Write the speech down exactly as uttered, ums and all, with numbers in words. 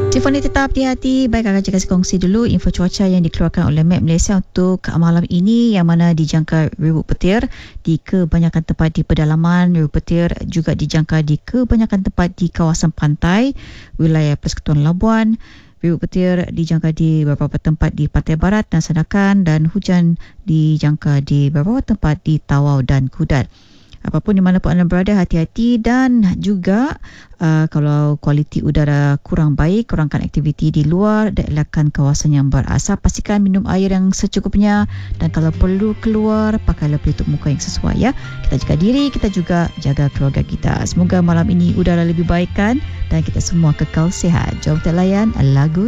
Tiffany tetap hati-hati. Baik, akan cakap kongsi dulu info cuaca yang dikeluarkan oleh Met Malaysia untuk malam ini, yang mana dijangka ribut petir di kebanyakan tempat di pedalaman. Ribut petir juga dijangka di kebanyakan tempat di kawasan pantai wilayah Persekutuan Labuan. Ribut petir dijangka di beberapa tempat di Pantai Barat dan Sandakan, dan hujan dijangka di beberapa tempat di Tawau dan Kudat. Apapun di mana pun anda berada, hati-hati, dan juga uh, kalau kualiti udara kurang baik, kurangkan aktiviti di luar dan elakkan kawasan yang berasap. Pastikan minum air yang secukupnya, dan kalau perlu keluar, pakailah pelitup muka yang sesuai ya. Kita jaga diri, kita juga jaga keluarga kita. Semoga malam ini udara lebih baik kan, dan kita semua kekal sihat. Jom kita layan lagu